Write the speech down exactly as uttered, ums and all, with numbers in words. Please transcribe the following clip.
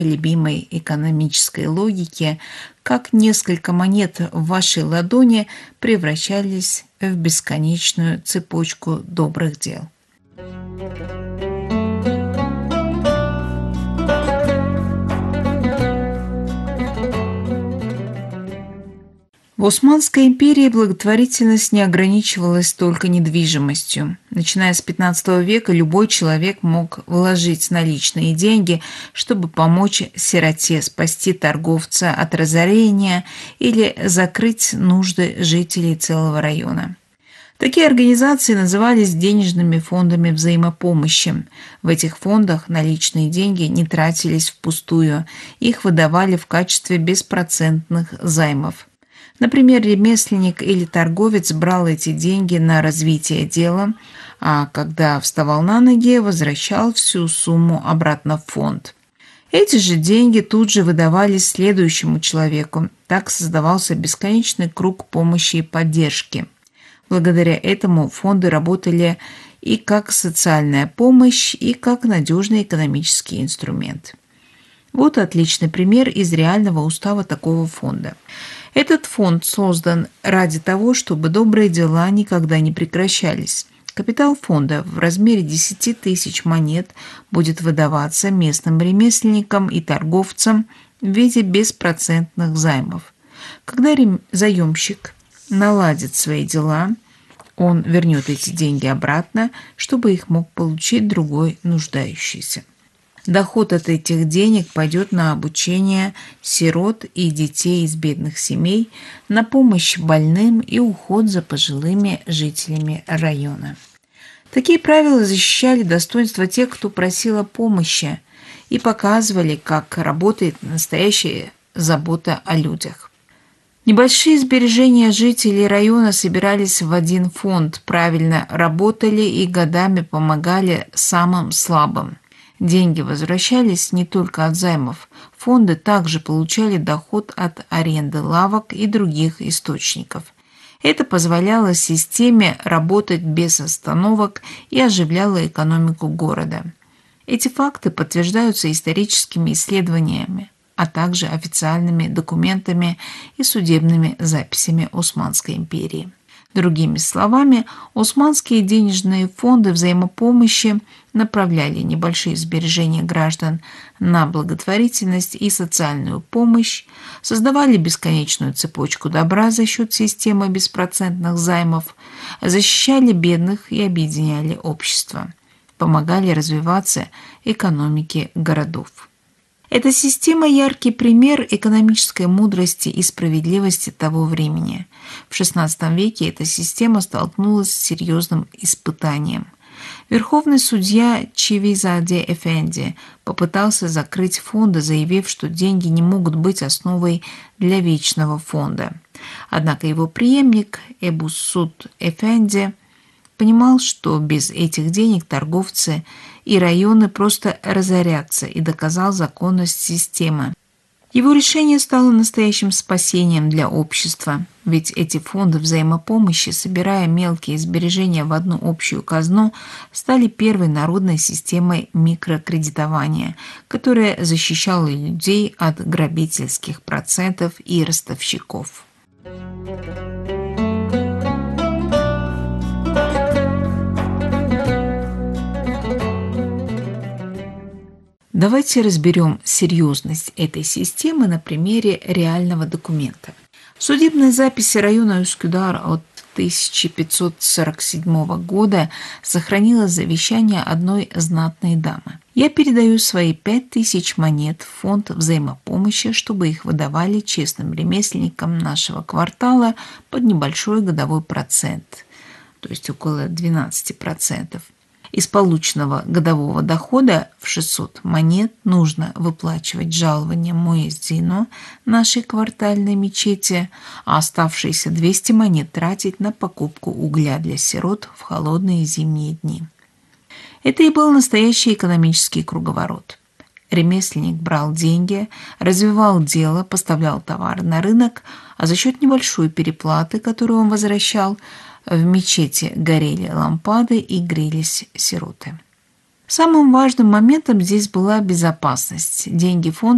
любимой экономической логике, как несколько монет в вашей ладони превращались в бесконечную цепочку добрых дел. В Османской империи благотворительность не ограничивалась только недвижимостью. Начиная с пятнадцатого века любой человек мог вложить наличные деньги, чтобы помочь сироте, спасти торговца от разорения или закрыть нужды жителей целого района. Такие организации назывались денежными фондами взаимопомощи. В этих фондах наличные деньги не тратились впустую, их выдавали в качестве беспроцентных займов. Например, ремесленник или торговец брал эти деньги на развитие дела, а когда вставал на ноги, возвращал всю сумму обратно в фонд. Эти же деньги тут же выдавались следующему человеку. Так создавался бесконечный круг помощи и поддержки. Благодаря этому фонды работали и как социальная помощь, и как надежный экономический инструмент. Вот отличный пример из реального устава такого фонда. Этот фонд создан ради того, чтобы добрые дела никогда не прекращались. Капитал фонда в размере десяти тысяч монет будет выдаваться местным ремесленникам и торговцам в виде беспроцентных займов. Когда заемщик наладит свои дела, он вернет эти деньги обратно, чтобы их мог получить другой нуждающийся. Доход от этих денег пойдет на обучение сирот и детей из бедных семей, на помощь больным и уход за пожилыми жителями района. Такие правила защищали достоинство тех, кто просил о помощи, и показывали, как работает настоящая забота о людях. Небольшие сбережения жителей района собирались в один фонд, правильно работали и годами помогали самым слабым. Деньги возвращались не только от займов. Фонды также получали доход от аренды лавок и других источников. Это позволяло системе работать без остановок и оживляло экономику города. Эти факты подтверждаются историческими исследованиями, а также официальными документами и судебными записями Османской империи. Другими словами, османские денежные фонды взаимопомощи направляли небольшие сбережения граждан на благотворительность и социальную помощь, создавали бесконечную цепочку добра за счет системы беспроцентных займов, защищали бедных и объединяли общество, помогали развиваться экономике городов. Эта система – яркий пример экономической мудрости и справедливости того времени. В шестнадцатом веке эта система столкнулась с серьезным испытанием. Верховный судья Чивизаде Эфенди попытался закрыть фонды, заявив, что деньги не могут быть основой для вечного фонда. Однако его преемник Эбу-Суд Эфенди понимал, что без этих денег торговцы и районы просто разорятся, и доказал законность системы. Его решение стало настоящим спасением для общества, ведь эти фонды взаимопомощи, собирая мелкие сбережения в одну общую казну, стали первой народной системой микрокредитования, которая защищала людей от грабительских процентов и ростовщиков. Давайте разберем серьезность этой системы на примере реального документа. Судебные записи района Üsküdar от тысяча пятьсот сорок седьмого года сохранила завещание одной знатной дамы. Я передаю свои пять тысяч монет в фонд взаимопомощи, чтобы их выдавали честным ремесленникам нашего квартала под небольшой годовой процент, то есть около двенадцати процентов. Из полученного годового дохода в шестьсот монет нужно выплачивать жалование муэззину нашей квартальной мечети, а оставшиеся двести монет тратить на покупку угля для сирот в холодные зимние дни. Это и был настоящий экономический круговорот. Ремесленник брал деньги, развивал дело, поставлял товары на рынок, а за счет небольшой переплаты, которую он возвращал, в мечети горели лампады и грелись сироты. Самым важным моментом здесь была безопасность. Деньги фонда